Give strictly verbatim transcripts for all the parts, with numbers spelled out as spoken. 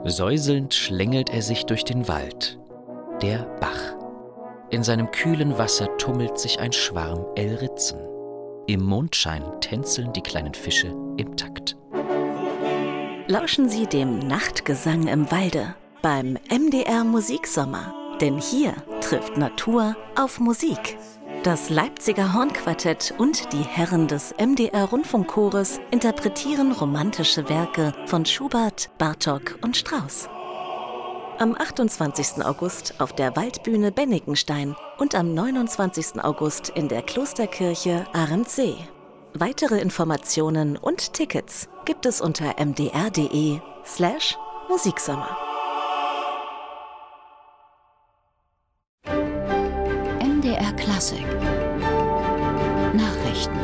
Säuselnd schlängelt er sich durch den Wald. Der Bach. In seinem kühlen Wasser tummelt sich ein Schwarm Elritzen. Im Mondschein tänzeln die kleinen Fische im Takt. Lauschen Sie dem Nachtgesang im Walde beim M D R Musiksommer. Denn hier trifft Natur auf Musik. Das Leipziger Hornquartett und die Herren des M D R Rundfunkchores interpretieren romantische Werke von Schubert, Bartók und Strauss. Am achtundzwanzigsten August auf der Waldbühne Bennikenstein und am neunundzwanzigsten August in der Klosterkirche Arendsee. Weitere Informationen und Tickets gibt es unter mdr.de slash Musiksommer. M D R Klassik Nachrichten.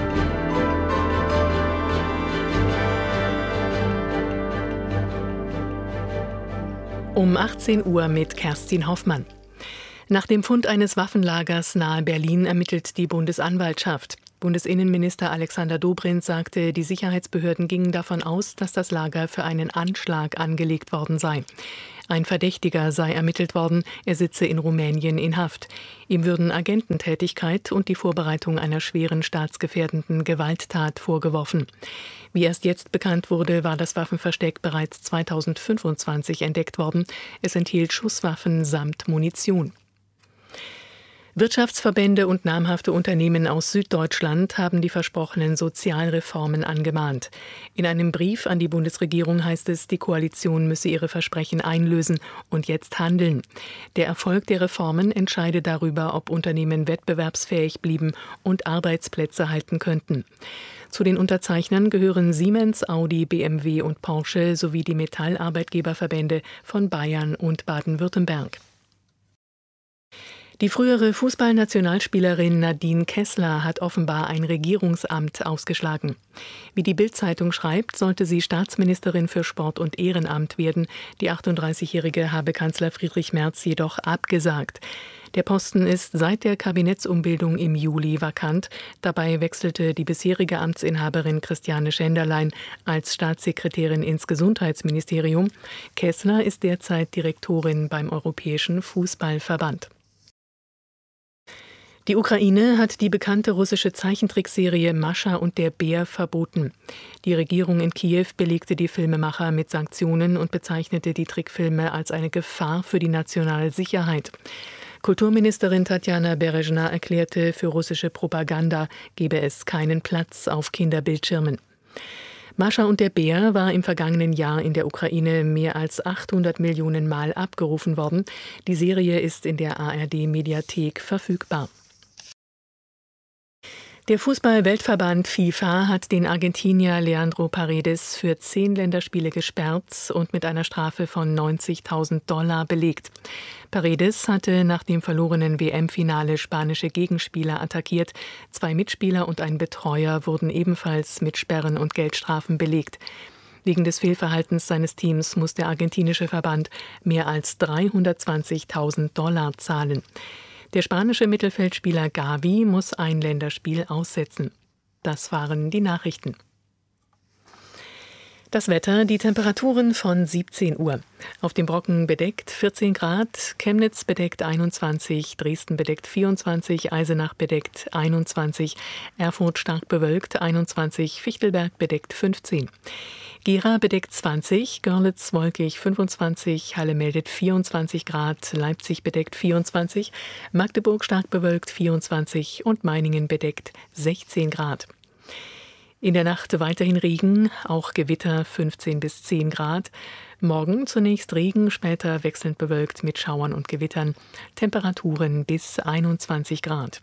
Um achtzehn Uhr mit Kerstin Hoffmann. Nach dem Fund eines Waffenlagers nahe Berlin ermittelt die Bundesanwaltschaft. Bundesinnenminister Alexander Dobrindt sagte, die Sicherheitsbehörden gingen davon aus, dass das Lager für einen Anschlag angelegt worden sei. Ein Verdächtiger sei ermittelt worden, er sitze in Rumänien in Haft. Ihm würden Agententätigkeit und die Vorbereitung einer schweren staatsgefährdenden Gewalttat vorgeworfen. Wie erst jetzt bekannt wurde, war das Waffenversteck bereits zweitausendfünfundzwanzig entdeckt worden. Es enthielt Schusswaffen samt Munition. Wirtschaftsverbände und namhafte Unternehmen aus Süddeutschland haben die versprochenen Sozialreformen angemahnt. In einem Brief an die Bundesregierung heißt es, die Koalition müsse ihre Versprechen einlösen und jetzt handeln. Der Erfolg der Reformen entscheide darüber, ob Unternehmen wettbewerbsfähig blieben und Arbeitsplätze halten könnten. Zu den Unterzeichnern gehören Siemens, Audi, B M W und Porsche sowie die Metallarbeitgeberverbände von Bayern und Baden-Württemberg. Die frühere Fußballnationalspielerin Nadine Kessler hat offenbar ein Regierungsamt ausgeschlagen. Wie die Bild-Zeitung schreibt, sollte sie Staatsministerin für Sport und Ehrenamt werden. Die achtunddreißigjährige habe Kanzler Friedrich Merz jedoch abgesagt. Der Posten ist seit der Kabinettsumbildung im Juli vakant. Dabei wechselte die bisherige Amtsinhaberin Christiane Schenderlein als Staatssekretärin ins Gesundheitsministerium. Kessler ist derzeit Direktorin beim Europäischen Fußballverband. Die Ukraine hat die bekannte russische Zeichentrickserie Mascha und der Bär verboten. Die Regierung in Kiew belegte die Filmemacher mit Sanktionen und bezeichnete die Trickfilme als eine Gefahr für die nationale Sicherheit. Kulturministerin Tatjana Berezhna erklärte, für russische Propaganda gebe es keinen Platz auf Kinderbildschirmen. Mascha und der Bär war im vergangenen Jahr in der Ukraine mehr als achthundert Millionen Mal abgerufen worden. Die Serie ist in der A R D-Mediathek verfügbar. Der Fußball-Weltverband FIFA hat den Argentinier Leandro Paredes für zehn Länderspiele gesperrt und mit einer Strafe von neunzigtausend Dollar belegt. Paredes hatte nach dem verlorenen W M-Finale spanische Gegenspieler attackiert. Zwei Mitspieler und ein Betreuer wurden ebenfalls mit Sperren und Geldstrafen belegt. Wegen des Fehlverhaltens seines Teams muss der argentinische Verband mehr als dreihundertzwanzigtausend Dollar zahlen. Der spanische Mittelfeldspieler Gavi muss ein Länderspiel aussetzen. Das waren die Nachrichten. Das Wetter, die Temperaturen von siebzehn Uhr. Auf dem Brocken bedeckt vierzehn Grad, Chemnitz bedeckt einundzwanzig, Dresden bedeckt vierundzwanzig, Eisenach bedeckt einundzwanzig, Erfurt stark bewölkt einundzwanzig, Fichtelberg bedeckt fünfzehn. Gera bedeckt zwanzig, Görlitz wolkig fünfundzwanzig, Halle meldet vierundzwanzig Grad, Leipzig bedeckt vierundzwanzig, Magdeburg stark bewölkt vierundzwanzig und Meiningen bedeckt sechzehn Grad. In der Nacht weiterhin Regen, auch Gewitter fünfzehn bis zehn Grad. Morgen zunächst Regen, später wechselnd bewölkt mit Schauern und Gewittern. Temperaturen bis einundzwanzig Grad.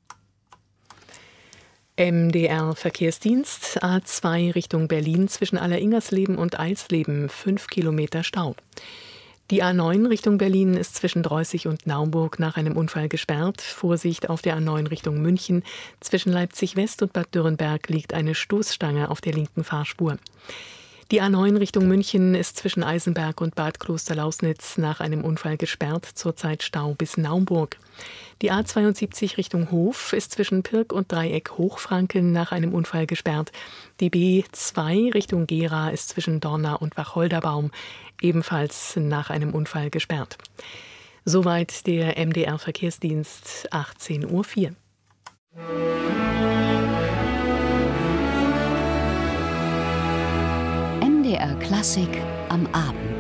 M D R Verkehrsdienst, A zwei Richtung Berlin zwischen Alleringersleben und Eilsleben, fünf Kilometer Stau. Die A neun Richtung Berlin ist zwischen Dreußig und Naumburg nach einem Unfall gesperrt. Vorsicht auf der A neun Richtung München. Zwischen Leipzig West und Bad Dürrenberg liegt eine Stoßstange auf der linken Fahrspur. Die A neun Richtung München ist zwischen Eisenberg und Bad Klosterlausnitz nach einem Unfall gesperrt, zurzeit Stau bis Naumburg. Die A zweiundsiebzig Richtung Hof ist zwischen Pirk und Dreieck Hochfranken nach einem Unfall gesperrt. Die B zwei Richtung Gera ist zwischen Dorna und Wacholderbaum ebenfalls nach einem Unfall gesperrt. Soweit der M D R-Verkehrsdienst, achtzehn Uhr vier. M D R Klassik am Abend.